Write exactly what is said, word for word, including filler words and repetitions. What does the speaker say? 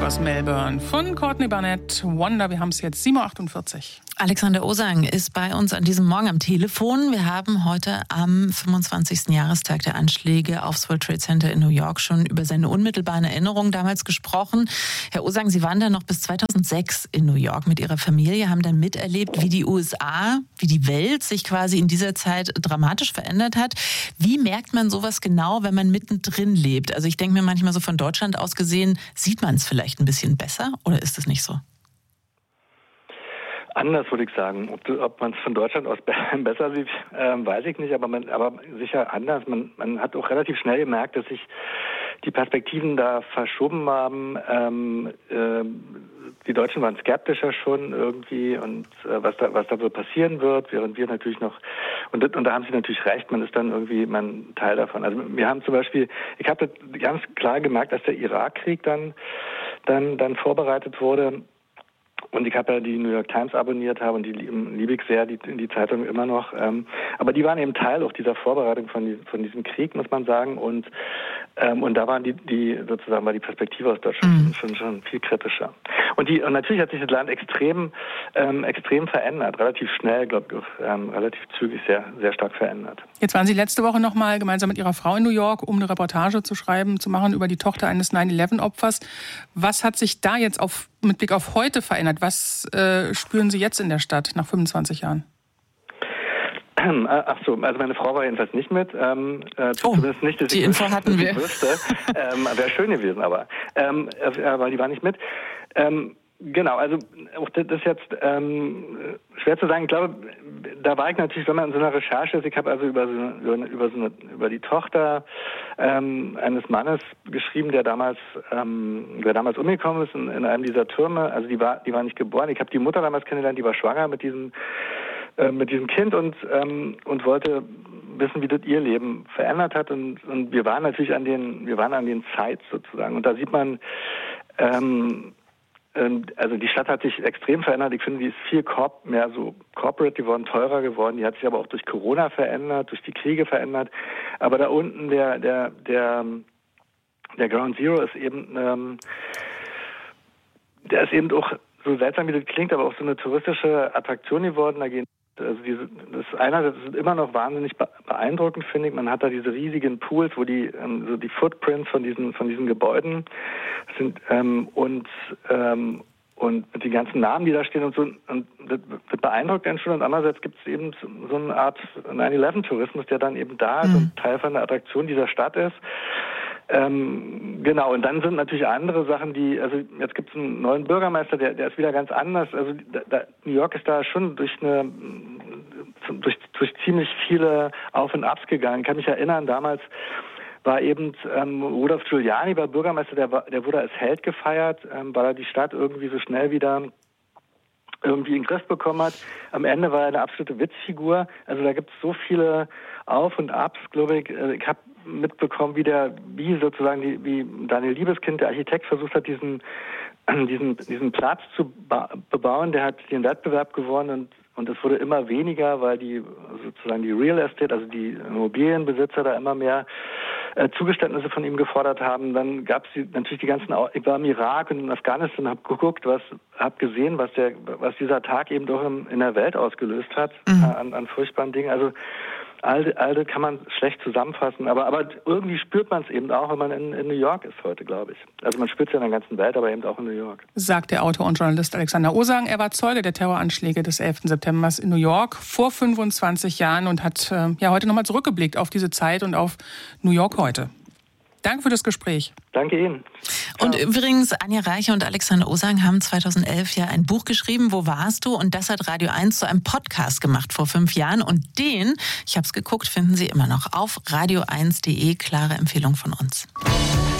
aus Melbourne von Courtney Barnett. Wonder, wir haben es jetzt sieben Uhr achtundvierzig. Alexander Osang ist bei uns an diesem Morgen am Telefon. Wir haben heute am fünfundzwanzigsten Jahrestag der Anschläge aufs World Trade Center in New York schon über seine unmittelbaren Erinnerungen damals gesprochen. Herr Osang, Sie waren dann noch bis zweitausendsechs in New York mit Ihrer Familie, haben dann miterlebt, wie die U S A, wie die Welt sich quasi in dieser Zeit dramatisch verändert hat. Wie merkt man sowas genau, wenn man mittendrin lebt? Also ich denke mir manchmal so von Deutschland aus gesehen, sieht man es vielleicht ein bisschen besser oder ist es nicht so? Anders würde ich sagen. Ob, ob man es von Deutschland aus besser sieht, äh, weiß ich nicht, aber, man, aber sicher anders. Man, man hat auch relativ schnell gemerkt, dass sich die Perspektiven da verschoben haben. Ähm, äh, die Deutschen waren skeptischer schon irgendwie und äh, was da was da so passieren wird, während wir natürlich noch und, und da haben sie natürlich recht, man ist dann irgendwie man Teil davon. Also wir haben zum Beispiel, ich habe ganz klar gemerkt, dass der Irakkrieg dann dann dann vorbereitet wurde. Und ich habe ja die New York Times abonniert habe und die liebe ich sehr, die, die Zeitung immer noch. Ähm, aber die waren eben Teil auch dieser Vorbereitung von, die, von diesem Krieg, muss man sagen. Und ähm, und da waren die, die sozusagen war die Perspektive aus Deutschland mhm. schon, schon viel kritischer. Und die und natürlich hat sich das Land extrem ähm, extrem verändert, relativ schnell, glaube ich, ähm, relativ zügig sehr sehr stark verändert. Jetzt waren Sie letzte Woche noch mal gemeinsam mit Ihrer Frau in New York, um eine Reportage zu schreiben, zu machen über die Tochter eines neun elf Opfers. Was hat sich da jetzt auf mit Blick auf heute verändert? Was äh, spüren Sie jetzt in der Stadt nach fünfundzwanzig Jahren? Ach so, also meine Frau war jedenfalls nicht mit. Ähm, äh, oh, zumindest nicht, dass die ich Info wüsste, hatten wir. Wüsste. ähm, wäre schön gewesen, aber ähm, äh, weil die war nicht mit. Ähm, genau, also auch das ist jetzt ähm, schwer zu sagen. Ich glaube, da war ich natürlich, wenn man in so einer Recherche ist, ich habe also über so eine, über so eine, über die Tochter ähm, eines Mannes geschrieben, der damals, ähm, der damals umgekommen ist in, in einem dieser Türme. Also die war, die war nicht geboren. Ich habe die Mutter damals kennengelernt, die war schwanger mit diesem mit diesem Kind und ähm, und wollte wissen, wie das ihr Leben verändert hat und und wir waren natürlich an den wir waren an den Sites sozusagen und da sieht man ähm, also die Stadt hat sich extrem verändert. Ich finde, die ist viel corp- mehr so corporate geworden, teurer geworden. Die hat sich aber auch durch Corona verändert, durch die Kriege verändert. Aber da unten der der der der Ground Zero ist eben ähm, der ist eben auch so seltsam wie das klingt, aber auch so eine touristische Attraktion geworden. Da gehen Also diese, das ist einer, das ist immer noch wahnsinnig beeindruckend, finde ich. Man hat da diese riesigen Pools, wo die ähm, so die Footprints von diesen von diesen Gebäuden sind ähm, und ähm, und mit den ganzen Namen, die da stehen und so. Und das, das beeindruckt einen schon. Und andererseits gibt es eben so eine Art neun elf Tourismus, der dann eben da mhm. so ein Teil von der Attraktion dieser Stadt ist. Ähm, genau, und dann sind natürlich andere Sachen, die, also jetzt gibt es einen neuen Bürgermeister, der, der ist wieder ganz anders. Also da, da, New York ist da schon durch eine durch, durch ziemlich viele Auf und Abs gegangen. Ich kann mich erinnern, damals war eben ähm, Rudolph Giuliani, war Bürgermeister, der, war, der wurde als Held gefeiert, ähm, weil er die Stadt irgendwie so schnell wieder irgendwie in den Griff bekommen hat. Am Ende war er eine absolute Witzfigur. Also da gibt es so viele Auf und Abs, glaube ich. Ich habe mitbekommen, wie der, wie sozusagen die, wie Daniel Liebeskind, der Architekt, versucht hat, diesen, diesen, diesen Platz zu ba- bebauen. Der hat den Wettbewerb gewonnen und und es wurde immer weniger, weil die sozusagen die Real Estate, also die Immobilienbesitzer da immer mehr äh, Zugeständnisse von ihm gefordert haben. Dann gab es natürlich die ganzen, ich war im Irak und in Afghanistan, habe geguckt, was, habe gesehen, was der, was dieser Tag eben doch im, in der Welt ausgelöst hat mhm. äh, an, an furchtbaren Dingen. Also all, all das kann man schlecht zusammenfassen, aber, aber irgendwie spürt man es eben auch, wenn man in, in New York ist heute, glaube ich. Also man spürt es ja in der ganzen Welt, aber eben auch in New York. Sagt der Autor und Journalist Alexander Osang. Er war Zeuge der Terroranschläge des elften September in New York vor fünfundzwanzig Jahren und hat äh, ja heute nochmal zurückgeblickt auf diese Zeit und auf New York heute. Danke für das Gespräch. Danke Ihnen. Und ja. Übrigens, Anja Reiche und Alexander Osang haben zweitausendelf ja ein Buch geschrieben, Wo warst du? Und das hat Radio eins zu einem Podcast gemacht vor fünf Jahren. Und den, ich habe es geguckt, finden Sie immer noch auf radio eins punkt de. Klare Empfehlung von uns.